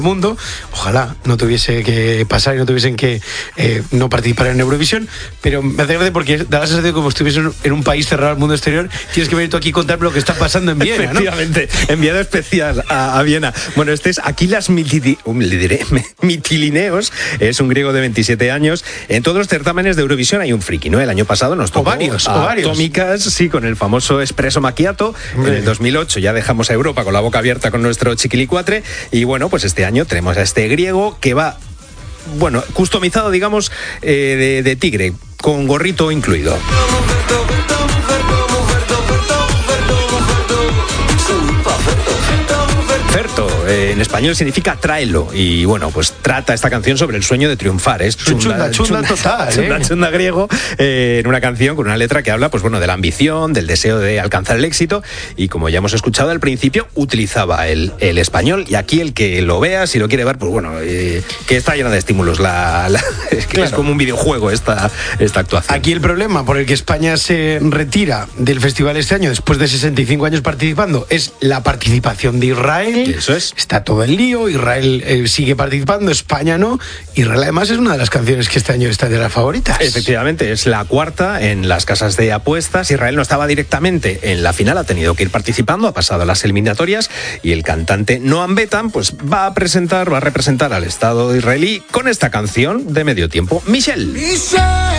mundo. Ojalá no tuviese que pasar y no tuviesen que no participar en Eurovisión, pero me hace gracia porque da la sensación de como estuviese en un país cerrado al mundo exterior. Tienes que venir tú aquí y contarme lo que está pasando en Viena, ¿no? Efectivamente, enviado especial a Viena. Bueno, este es Aquilas Mitilineos, es un griego de 27 años. En todos los certámenes de Eurovisión hay un friki, ¿no? El año pasado nos tocó varios. Atómicas, sí, con el famoso Espresso Macchiato. En el 2008 ya dejamos a Europa con la boca abierta con nuestro chiquilicuatre. Y bueno, pues este año tenemos a este griego que va, bueno, customizado, digamos, de tigre, con gorrito incluido. Ferto, en español significa tráelo. Y bueno, pues trata esta canción sobre el sueño de triunfar. Es chunda total, chunda griego, en una canción con una letra que habla, pues bueno, de la ambición, del deseo de alcanzar el éxito. Y como ya hemos escuchado al principio, utilizaba el español. Y aquí el que lo vea, si lo quiere ver, pues bueno, que está llena de estímulos. Es que es como un videojuego esta actuación. Aquí el problema por el que España se retira del festival este año, después de 65 años participando, es la participación de Israel. Eso es. Está todo el lío, Israel sigue participando, España no. Israel además es una de las canciones que este año está de las favoritas. Efectivamente, es la cuarta en las casas de apuestas. Israel no estaba directamente en la final, ha tenido que ir participando, ha pasado a las eliminatorias y el cantante Noam Betan pues va a representar al Estado israelí con esta canción de medio tiempo, Michelle.